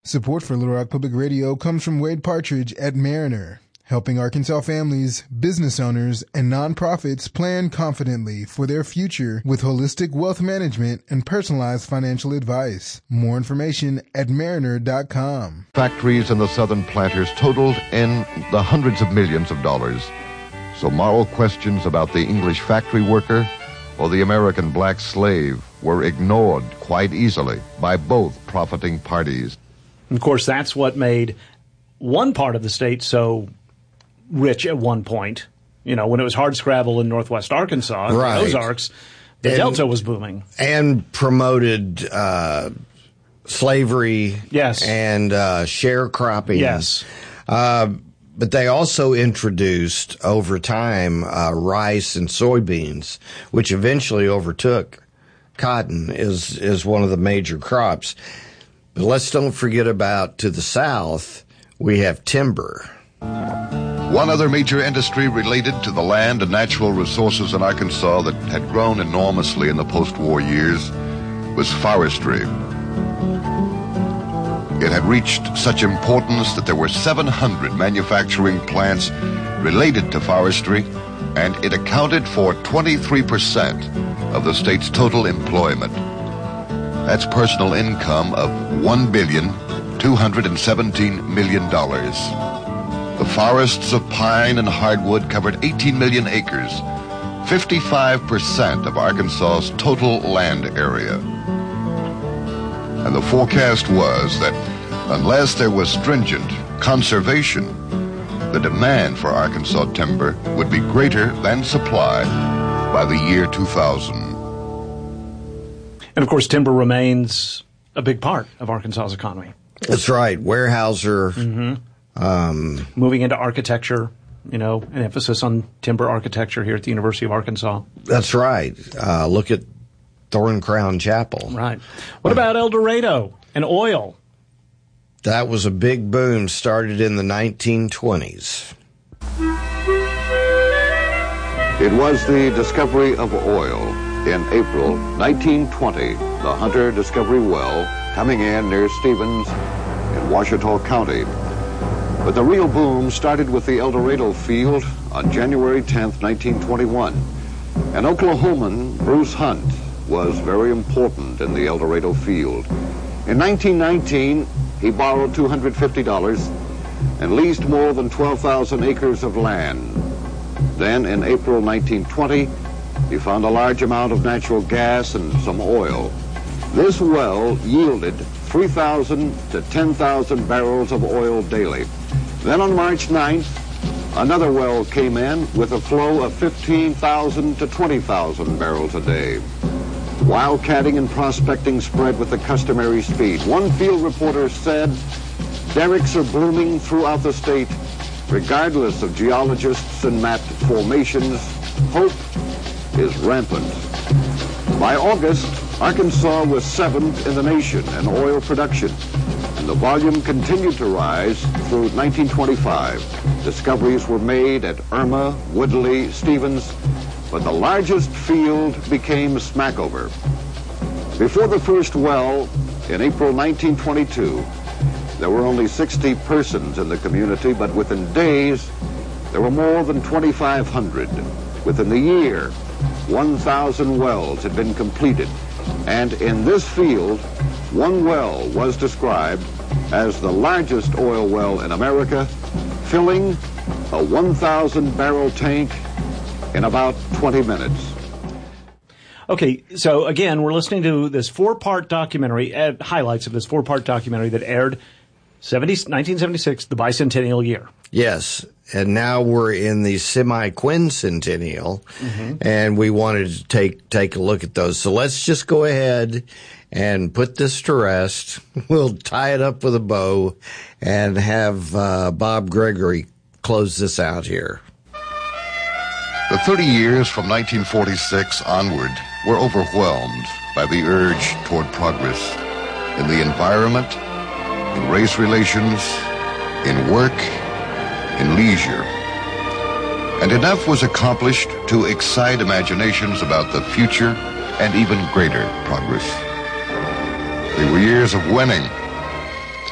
Support for Little Rock Public Radio comes from Wade Partridge at Mariner, helping Arkansas families, business owners, and nonprofits plan confidently for their future with holistic wealth management and personalized financial advice. More information at mariner.com. Factories and the southern planters totaled in the hundreds of millions of dollars. So moral questions about the English factory worker or the American black slave were ignored quite easily by both profiting parties. Of course, that's what made one part of the state so rich at one point. You know, when it was hardscrabble in northwest Arkansas, right. The Ozarks, the Delta was booming. And promoted slavery yes. and sharecropping. Yes. But they also introduced, over time, rice and soybeans, which eventually overtook cotton is one of the major crops. But let's don't forget about, to the south, we have timber. One other major industry related to the land and natural resources in Arkansas that had grown enormously in the post-war years was forestry. It had reached such importance that there were 700 manufacturing plants related to forestry, and it accounted for 23% of the state's total employment. That's personal income of $1,217 million. The forests of pine and hardwood covered 18 million acres, 55% of Arkansas's total land area. And the forecast was that unless there was stringent conservation, the demand for Arkansas timber would be greater than supply by the year 2000. And, of course, timber remains a big part of Arkansas's economy. That's right. Weyerhaeuser. Mm-hmm. Moving into architecture, you know, an emphasis on timber architecture here at the University of Arkansas. That's right. Look at Thorn Crown Chapel. Right. What about El Dorado and oil? That was a big boom, started in the 1920s. It was the discovery of oil in April 1920. The Hunter Discovery Well coming in near Stevens in Ouachita County. But the real boom started with the El Dorado field on January 10th, 1921. An Oklahoman, Bruce Hunt, was very important in the El Dorado field. In 1919, he borrowed $250 and leased more than 12,000 acres of land. Then, in April 1920, he found a large amount of natural gas and some oil. This well yielded 3,000 to 10,000 barrels of oil daily. Then on March 9th, another well came in with a flow of 15,000 to 20,000 barrels a day. Wildcatting and prospecting spread with the customary speed. One field reporter said, derricks are blooming throughout the state, regardless of geologists and mapped formations. Hope is rampant. By August, Arkansas was 7th in the nation in oil production, and the volume continued to rise through 1925. Discoveries were made at Irma, Woodley, Stevens, but the largest field became Smackover. Before the first well, in April 1922, there were only 60 persons in the community, but within days, there were more than 2,500. Within the year, 1,000 wells had been completed, and in this field, one well was described as the largest oil well in America, filling a 1,000-barrel tank in about 20 minutes. Okay, so again, we're listening to this four-part documentary, highlights of this four-part documentary that aired 1976, the bicentennial year. Yes, and now we're in the semi-quincentennial, and we wanted to take a look at those. So let's just go ahead and put this to rest. We'll tie it up with a bow and have Bob Gregory close this out here. The 30 years from 1946 onward were overwhelmed by the urge toward progress in the environment, in race relations, in work, in leisure. And enough was accomplished to excite imaginations about the future and even greater progress. They were years of winning,